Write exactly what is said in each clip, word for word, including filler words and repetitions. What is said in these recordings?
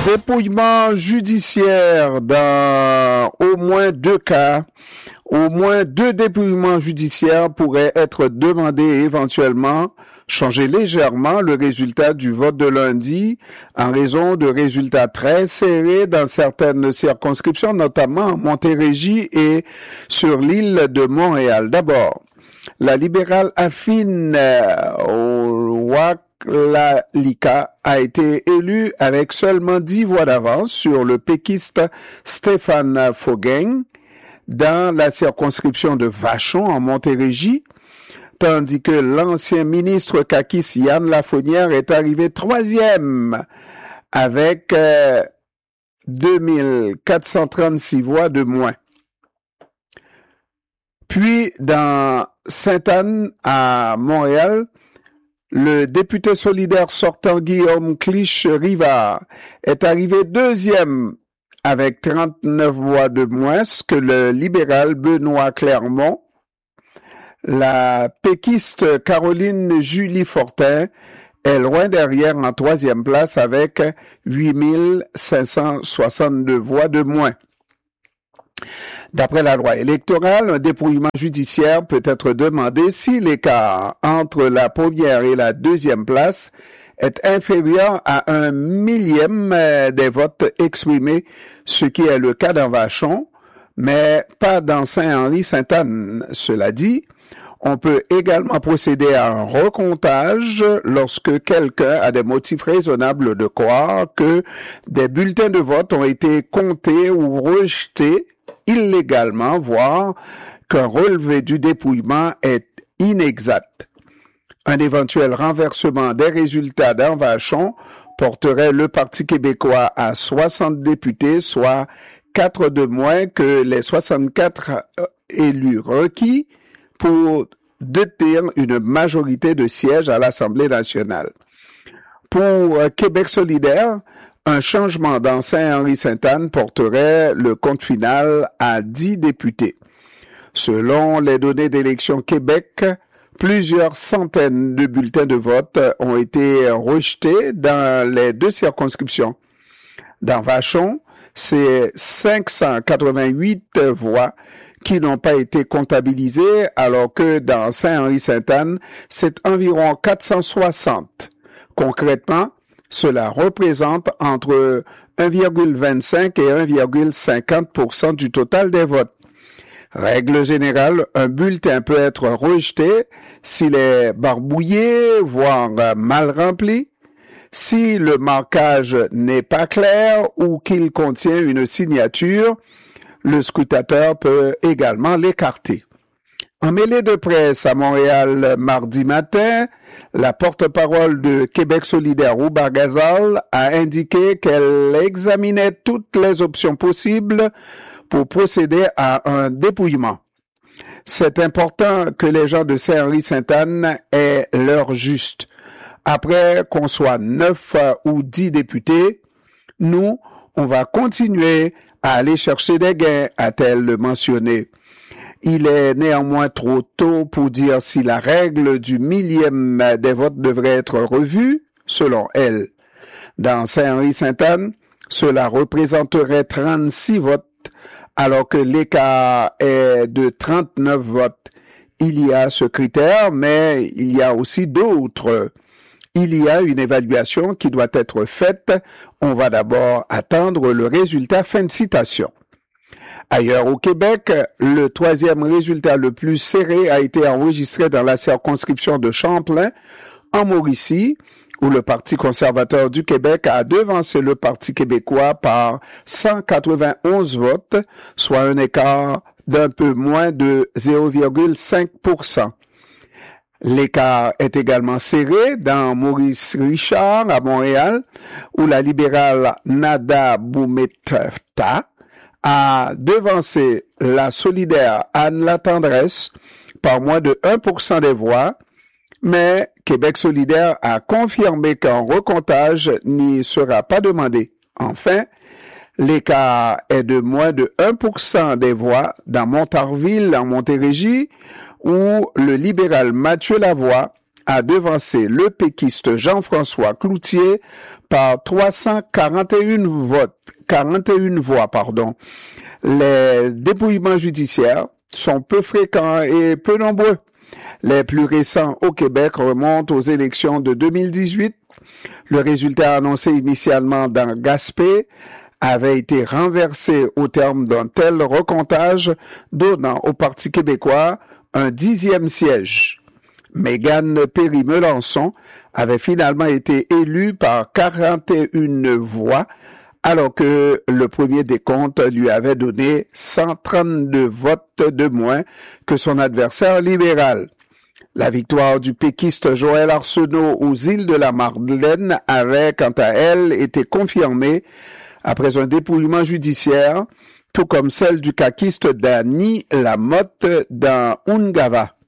Dépouillement judiciaire dans au moins deux cas. Au moins deux dépouillements judiciaires pourraient être demandés et éventuellement changer légèrement le résultat du vote de lundi en raison de résultats très serrés dans certaines circonscriptions, notamment en Montérégie et sur l'île de Montréal. D'abord, la libérale affine au Waklika a été élue avec seulement dix voix d'avance sur le péquiste Stéphane Faugain dans la circonscription de Vachon en Montérégie, tandis que l'ancien ministre Kakis Yann Lafonnière est arrivé troisième avec euh, deux mille quatre cent trente-six voix de moins. Puis, dans Sainte-Anne, à Montréal, le député solidaire sortant Guillaume Clich-Rivard est arrivé deuxième avec trente-neuf voix de moins que le libéral Benoît Clermont. La péquiste Caroline Julie Fortin est loin derrière en troisième place avec huit mille cinq cent soixante-deux voix de moins. D'après la loi électorale, un dépouillement judiciaire peut être demandé si l'écart entre la première et la deuxième place est inférieur à un millième des votes exprimés, ce qui est le cas dans Vachon, mais pas dans Saint-Henri-Sainte-Anne. Cela dit, on peut également procéder à un recomptage lorsque quelqu'un a des motifs raisonnables de croire que des bulletins de vote ont été comptés ou rejetés illégalement, voire qu'un relevé du dépouillement est inexact. Un éventuel renversement des résultats dans Vachon porterait le Parti québécois à soixante députés, soit quatre de moins que les soixante-quatre élus requis pour détenir une majorité de sièges à l'Assemblée nationale. Pour Québec solidaire, un changement dans Saint-Henri-Sainte-Anne porterait le compte final à dix députés. Selon les données d'Élections Québec, plusieurs centaines de bulletins de vote ont été rejetés dans les deux circonscriptions. Dans Vachon, c'est cinq cent quatre-vingt-huit voix qui n'ont pas été comptabilisées, alors que dans Saint-Henri-Sainte-Anne, c'est environ quatre cent soixante. Concrètement, cela représente entre un virgule vingt-cinq et un virgule cinquante pour cent du total des votes. Règle générale, un bulletin peut être rejeté s'il est barbouillé, voire mal rempli, si le marquage n'est pas clair ou qu'il contient une signature. Le scrutateur peut également l'écarter. En mêlée de presse à Montréal mardi matin, la porte-parole de Québec solidaire Ouba Gazal a indiqué qu'elle examinait toutes les options possibles pour procéder à un dépouillement. C'est important que les gens de Saint-Henri-Sainte-Anne aient l'heure juste. Après qu'on soit neuf ou dix députés, nous, on va continuer à aller chercher des gains, a-t-elle mentionné. Il est néanmoins trop tôt pour dire si la règle du millième des votes devrait être revue, selon elle. Dans Saint-Henri-Sainte-Anne, cela représenterait trente-six votes, alors que l'écart est de trente-neuf votes. Il y a ce critère, mais il y a aussi d'autres. Il y a une évaluation qui doit être faite. On va d'abord attendre le résultat. Fin de citation. Ailleurs au Québec, le troisième résultat le plus serré a été enregistré dans la circonscription de Champlain, en Mauricie, où le Parti conservateur du Québec a devancé le Parti québécois par cent quatre-vingt-onze votes, soit un écart d'un peu moins de zéro virgule cinq pour cent. L'écart est également serré dans Maurice Richard à Montréal, où la libérale Nada Boumeta a devancé la solidaire Anne Latendresse par moins de un pour cent des voix, mais Québec solidaire a confirmé qu'un recomptage n'y sera pas demandé. Enfin, l'écart est de moins de un pour cent des voix dans Montarville en Montérégie, où le libéral Mathieu Lavoie a devancé le péquiste Jean-François Cloutier par trois cent quarante et un votes, quarante et une voix, pardon. Les dépouillements judiciaires sont peu fréquents et peu nombreux. Les plus récents au Québec remontent aux élections de deux mille dix-huit. Le résultat annoncé initialement dans Gaspé avait été renversé au terme d'un tel recomptage, donnant au Parti québécois un dixième siège. Mégane Perry-Melançon avait finalement été élue par quarante et une voix, alors que le premier décompte lui avait donné cent trente-deux votes de moins que son adversaire libéral. La victoire du péquiste Joël Arsenault aux îles de la Madeleine avait, quant à elle, été confirmée après un dépouillement judiciaire, tout comme celle du caquiste Dany Lamotte dans Ungava.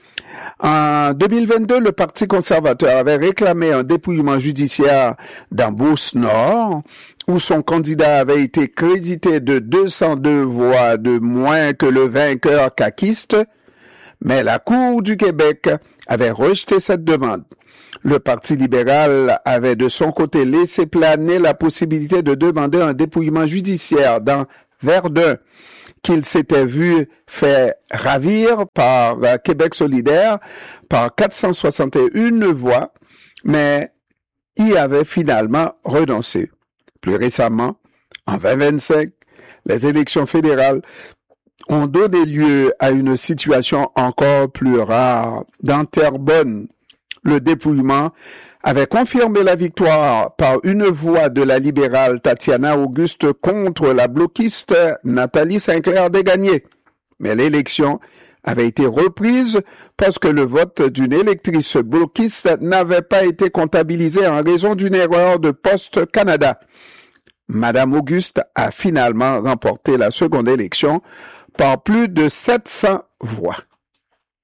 En deux mille vingt-deux, le Parti conservateur avait réclamé un dépouillement judiciaire dans Beauce-Nord, où son candidat avait été crédité de deux cent deux voix de moins que le vainqueur caquiste, mais la Cour du Québec avait rejeté cette demande. Le Parti libéral avait de son côté laissé planer la possibilité de demander un dépouillement judiciaire dans Verdun, qu'il s'était vu fait ravir par Québec solidaire par quatre cent soixante et une voix, mais y avait finalement renoncé. Plus récemment, en vingt vingt-cinq, les élections fédérales ont donné lieu à une situation encore plus rare. Dans Terrebonne, le dépouillement avait confirmé la victoire par une voix de la libérale Tatiana Auguste contre la bloquiste Nathalie Sinclair-Desgagnés. Mais l'élection avait été reprise parce que le vote d'une électrice bloquiste n'avait pas été comptabilisé en raison d'une erreur de Poste Canada. Madame Auguste a finalement remporté la seconde élection par plus de sept cents voix.